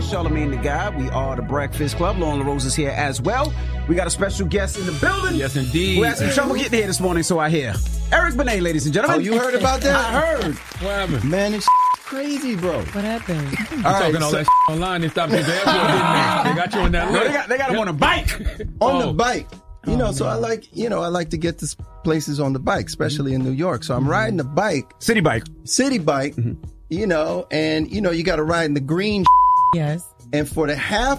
Charlamagne the Guy. We are the Breakfast Club. Lauren LaRose is here as well. We got a special guest in the building. Yes, indeed. Who had some trouble getting here this morning, so I hear. Eric Benet, ladies and gentlemen. Oh, you heard about that? I heard. What happened? Man, it's crazy, bro. What happened? All right, talking all that online. They stopped you at the airport, didn't they? They got you on that No, list. they got him on a bike. On the bike. You know, so I like to get to places on the bike, especially in New York. So I'm riding the bike. City bike. You know, and, you know, you got to ride in the green. Yes. And for the half